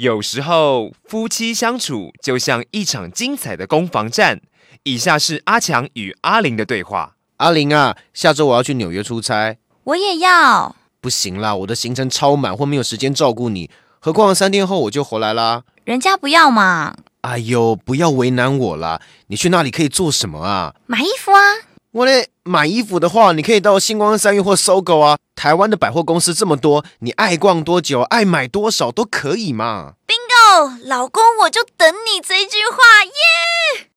有时候夫妻相处就像一场精彩的攻防战。以下是阿强与阿玲的对话。 阿玲啊，下周我要去纽约出差。 我也要。 不行啦，我的行程超满，或没有时间照顾你。何况3天后我就回来啦。 人家不要嘛。 哎呦，不要为难我啦！你去那里可以做什么啊？ 买衣服啊。 我嘞，买衣服的话，你可以到星光三月或搜狗啊。台湾的百货公司这么多，你爱逛多久，爱买多少都可以嘛。 Bingo， 老公，我就等你这句话耶！